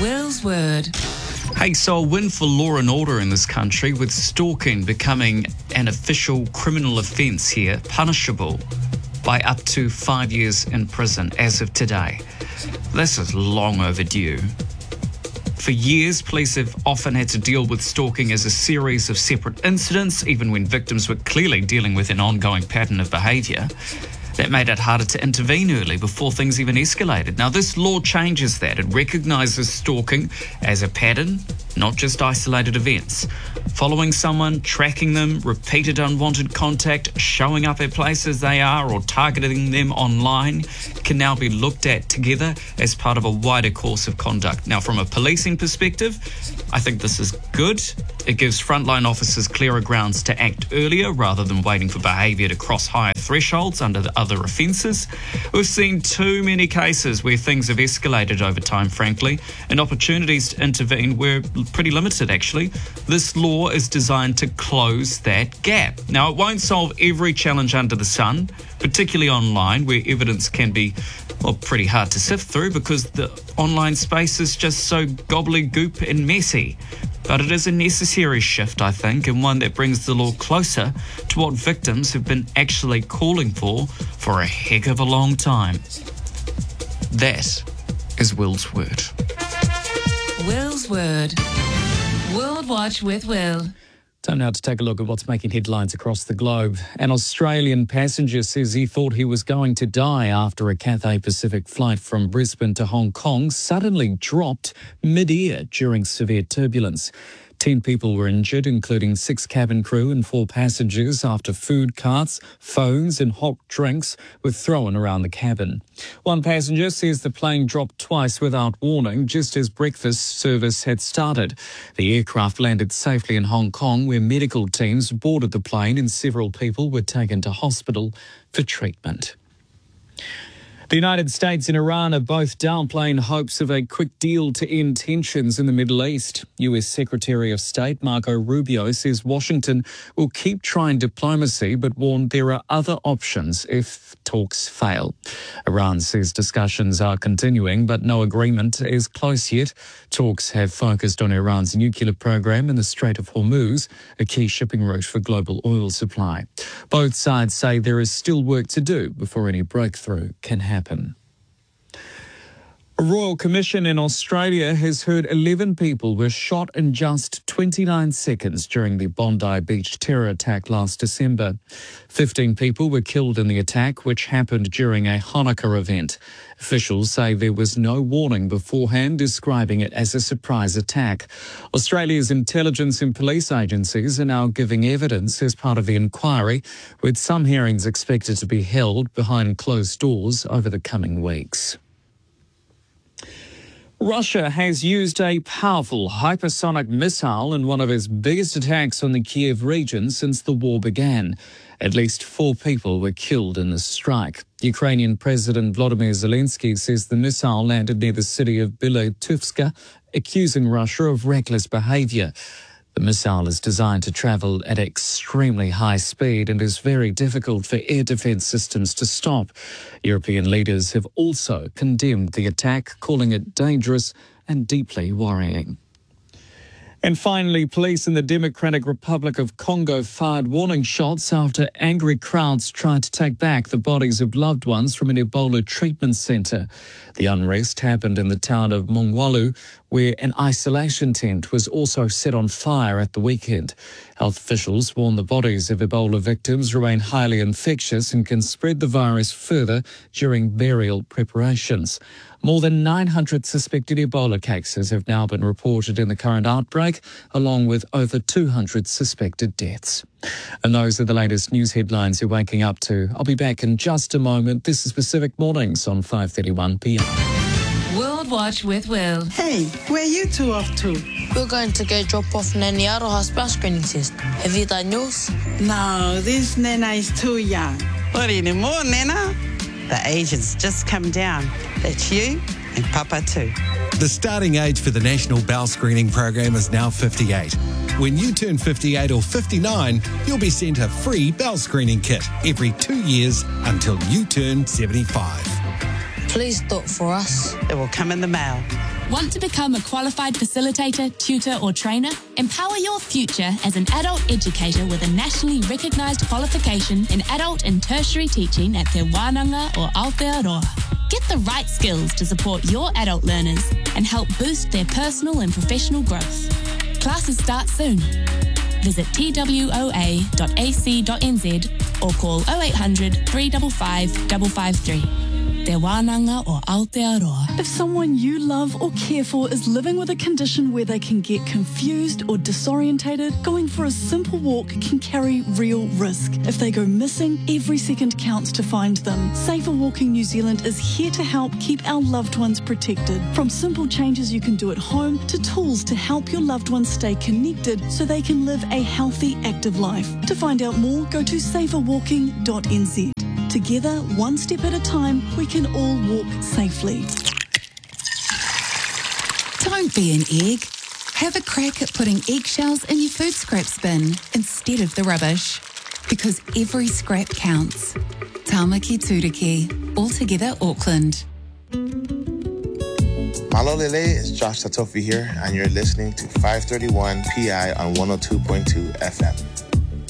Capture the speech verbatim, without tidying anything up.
Will's Word. Hey, so a win for law and order in this country, with stalking becoming an official criminal offence here, punishable by up to five years in prison as of today. This is long overdue. For years, police have often had to deal with stalking as a series of separate incidents, even when victims were clearly dealing with an ongoing pattern of behaviour. That made it harder to intervene early before things even escalated. Now, this law changes that. It recognises stalking as a pattern, not just isolated events. Following someone, tracking them, repeated unwanted contact, showing up at places they are, or targeting them online can now be looked at together as part of a wider course of conduct. Now, from a policing perspective, I think this is good. It gives frontline officers clearer grounds to act earlier rather than waiting for behaviour to cross higher thresholds under the other offences. We've seen too many cases where things have escalated over time, frankly, and opportunities to intervene were pretty limited, actually. This law is designed to close that gap. Now, it won't solve every challenge under the sun, particularly online, where evidence can be, well, pretty hard to sift through because the online space is just so gobbledygook and messy. But it is a necessary shift, I think, and one that brings the law closer to what victims have been actually calling for for a heck of a long time. That is Will's Word. Will's Word. World Watch with Will. Time now to take a look at what's making headlines across the globe. An Australian passenger says he thought he was going to die after a Cathay Pacific flight from Brisbane to Hong Kong suddenly dropped mid-air during severe turbulence. Ten people were injured, including six cabin crew and four passengers, after food carts, phones and hot drinks were thrown around the cabin. One passenger says the plane dropped twice without warning, just as breakfast service had started. The aircraft landed safely in Hong Kong, where medical teams boarded the plane and several people were taken to hospital for treatment. The United States and Iran are both downplaying hopes of a quick deal to end tensions in the Middle East. U S Secretary of State Marco Rubio says Washington will keep trying diplomacy, but warned there are other options if talks fail. Iran says discussions are continuing, but no agreement is close yet. Talks have focused on Iran's nuclear program in the Strait of Hormuz, a key shipping route for global oil supply. Both sides say there is still work to do before any breakthrough can happen. A royal commission in Australia has heard eleven people were shot in just twenty-nine seconds during the Bondi Beach terror attack last December. fifteen people were killed in the attack, which happened during a Hanukkah event. Officials say there was no warning beforehand, describing it as a surprise attack. Australia's intelligence and police agencies are now giving evidence as part of the inquiry, with some hearings expected to be held behind closed doors over the coming weeks. Russia has used a powerful hypersonic missile in one of its biggest attacks on the Kiev region since the war began. At least four people were killed in the strike. Ukrainian President Volodymyr Zelensky says the missile landed near the city of Biletuvka, accusing Russia of reckless behaviour. The missile is designed to travel at extremely high speed and is very difficult for air defence systems to stop. European leaders have also condemned the attack, calling it dangerous and deeply worrying. And finally, police in the Democratic Republic of Congo fired warning shots after angry crowds tried to take back the bodies of loved ones from an Ebola treatment centre. The unrest happened in the town of Mongwalu, where an isolation tent was also set on fire at the weekend. Health officials warn the bodies of Ebola victims remain highly infectious and can spread the virus further during burial preparations. More than nine hundred suspected Ebola cases have now been reported in the current outbreak, along with over two hundred suspected deaths. And those are the latest news headlines you're waking up to. I'll be back in just a moment. This is Pacific Mornings on five thirty-one p m. World Watch with Will. Hey, where are you two off to? We're going to go drop off Nanny Aroha's bus screening test. Have you done yours? No, this Nana is too young. What anymore, Nana? The age has just come down. That's you and Papa too. The starting age for the National Bowel Screening Program is now fifty-eight. When you turn fifty-eight or fifty-nine, you'll be sent a free bowel screening kit every two years until you turn seventy-five. Please do it for us. It will come in the mail. Want to become a qualified facilitator, tutor or trainer? Empower your future as an adult educator with a nationally recognised qualification in adult and tertiary teaching at Te Wānanga or Aotearoa. Get the right skills to support your adult learners and help boost their personal and professional growth. Classes start soon. Visit t w o a dot a c dot n z or call oh eight hundred, three five five, five five three. Te Wānanga or Aotearoa. If someone you love or care for is living with a condition where they can get confused or disorientated, going for a simple walk can carry real risk. If they go missing, every second counts to find them. Safer Walking New Zealand is here to help keep our loved ones protected. From simple changes you can do at home to tools to help your loved ones stay connected so they can live a healthy, active life. To find out more, go to safer walking dot n z. Together, one step at a time, we can all walk safely. Don't be an egg. Have a crack at putting eggshells in your food scrap bin instead of the rubbish. Because every scrap counts. Tāmaki Tūriki, Altogether Auckland. Malo Lele, it's Josh Tatofi here, and you're listening to five thirty-one P I on one oh two point two F M.